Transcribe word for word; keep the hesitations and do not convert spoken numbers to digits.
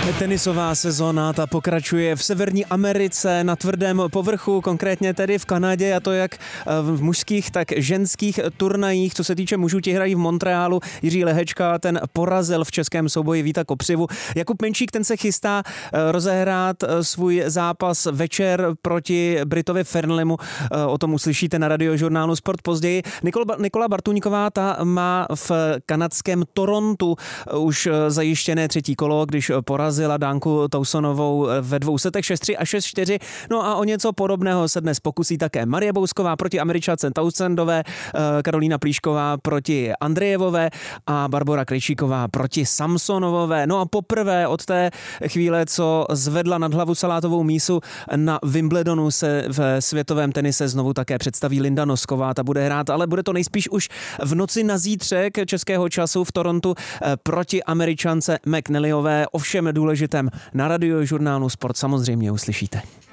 Tenisová sezóna ta pokračuje v Severní Americe na tvrdém povrchu, konkrétně tedy v Kanadě, a to jak v mužských, tak ženských turnajích. Co se týče mužů, ti hrají v Montrealu. Jiří Lehečka, ten porazil v českém souboji Víta Kopřivu. Jakub Menšík, ten se chystá rozehrát svůj zápas večer proti Britovi Fernleymu. O tom uslyšíte na Radiožurnálu Sport později. Nikola, Nikola Bartuňková, ta má v kanadském Torontu už zajištěné třetí kolo, když porazila Dánku Tausonovou ve dvou setech šest tři a šest čtyři. No a o něco podobného se dnes pokusí také Marie Bousková proti Američance Tausendové, Karolína Plíšková proti Andrejevové a Barbora Krejčíková proti Samsonovové. No a poprvé od té chvíle, co zvedla nad hlavu salátovou mísu na Wimbledonu, se v světovém tenise znovu také představí Linda Nosková. Ta bude hrát, ale bude to nejspíš už v noci na zítřek českého času v Torontu proti Američance McNallyové. Ovšem důležitém na Radiožurnálu Sport samozřejmě uslyšíte.